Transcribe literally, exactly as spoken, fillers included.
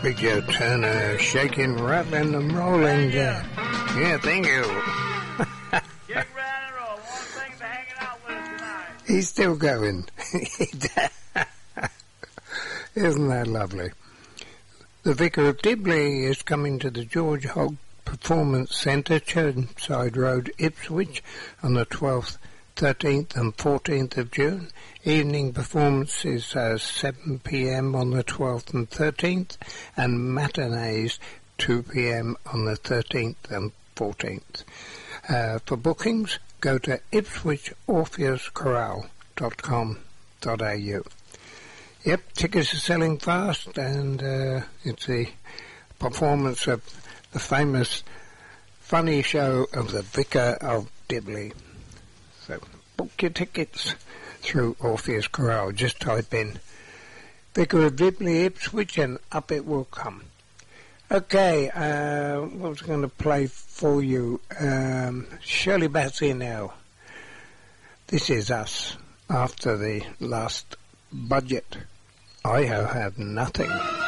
Big Joe Turner, shaking, rattling and rolling. Yeah, yeah, thank you. Shake, rattle, and roll. One thing for hanging out with us tonight. He's still going. Isn't that lovely? The Vicar of Dibley is coming to the George Hogg Performance Centre, Churnside Road, Ipswich, on the twelfth, thirteenth and fourteenth of June. Evening performance is uh, seven p m on the twelfth and thirteenth, and matinees two p m on the thirteenth and fourteenth. Uh, for bookings, go to ipswich orpheus chorale dot com dot a u. Yep, tickets are selling fast, and uh, it's the performance of the famous funny show of the Vicar of Dibley. So book your tickets through Orpheus Chorale. Just type in Vicar of Dibley, Ipswich, and up it will come. Okay, uh, what was I going to play for you? Um, Shirley Bassey now. This is us after the last budget. I have had nothing.